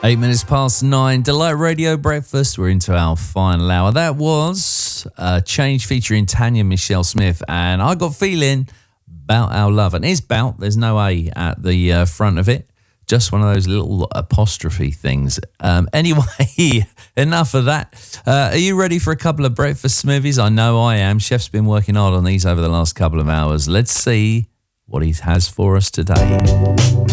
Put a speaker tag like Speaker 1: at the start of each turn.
Speaker 1: 8 minutes past 9. Delight Radio Breakfast. We're into our final hour. That was Change featuring Tanya Michelle Smith. And I got feeling about our love. And it's about, there's no A at the front of it. Just one of those little apostrophe things. Anyway, enough of that. Are you ready for a couple of breakfast smoothies? I know I am. Chef's been working hard on these over the last couple of hours. Let's see what he has for us today.